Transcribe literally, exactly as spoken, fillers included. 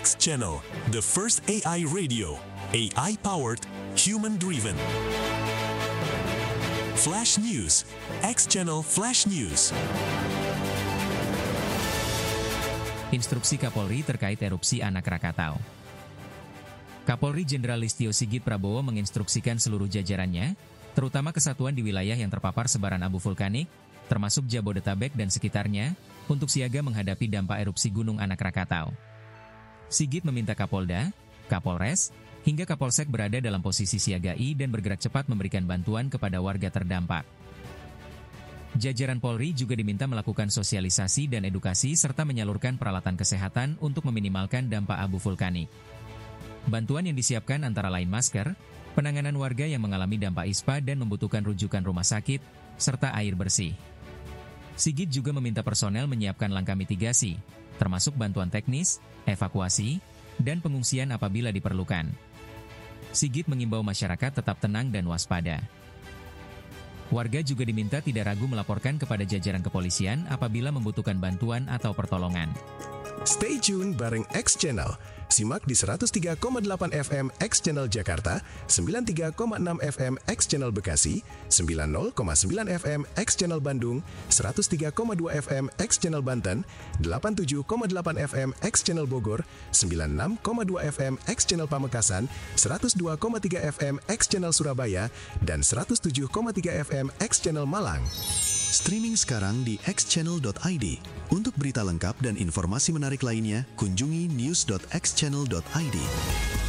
X Channel, the first A I radio, A I-powered, human-driven. Flash News, X Channel Flash News. Instruksi Kapolri terkait erupsi anak Krakatau. Kapolri Jenderal Listio Sigit Prabowo menginstruksikan seluruh jajarannya, terutama kesatuan di wilayah yang terpapar sebaran abu vulkanik, termasuk Jabodetabek dan sekitarnya, untuk siaga menghadapi dampak erupsi Gunung Anak Krakatau. Sigit meminta Kapolda, Kapolres, hingga Kapolsek berada dalam posisi siagai dan bergerak cepat memberikan bantuan kepada warga terdampak. Jajaran Polri juga diminta melakukan sosialisasi dan edukasi serta menyalurkan peralatan kesehatan untuk meminimalkan dampak abu vulkanik. Bantuan yang disiapkan antara lain masker, penanganan warga yang mengalami dampak ispa dan membutuhkan rujukan rumah sakit, serta air bersih. Sigit juga meminta personel menyiapkan langkah mitigasi, termasuk bantuan teknis, evakuasi, dan pengungsian apabila diperlukan. Sigit mengimbau masyarakat tetap tenang dan waspada. Warga juga diminta tidak ragu melaporkan kepada jajaran kepolisian apabila membutuhkan bantuan atau pertolongan. Stay tune bareng X Channel. Simak di seratus tiga koma delapan F M X Channel Jakarta, sembilan puluh tiga koma enam F M X Channel Bekasi, sembilan puluh koma sembilan F M X Channel Bandung, seratus tiga koma dua F M X Channel Banten, delapan puluh tujuh koma delapan F M X Channel Bogor, sembilan puluh enam koma dua F M X Channel Pamekasan, seratus dua koma tiga F M X Channel Surabaya, dan seratus tujuh koma tiga F M X Channel Malang. Streaming sekarang di x channel dot i d. Untuk berita lengkap dan informasi menarik lainnya, kunjungi news dot x channel dot i d.